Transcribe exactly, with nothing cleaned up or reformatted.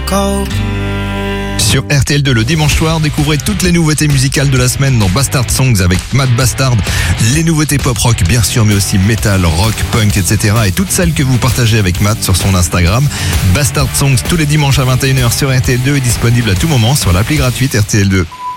go. Sur R T L deux le dimanche soir, découvrez toutes les nouveautés musicales de la semaine dans Bastard Songs avec Matt Bastard. Les nouveautés pop-rock bien sûr, mais aussi metal, rock, punk, et cetera. Et toutes celles que vous partagez avec Matt sur son Instagram. Bastard Songs tous les dimanches à vingt et une heures sur R T L deux est disponible à tout moment sur l'appli gratuite R T L deux.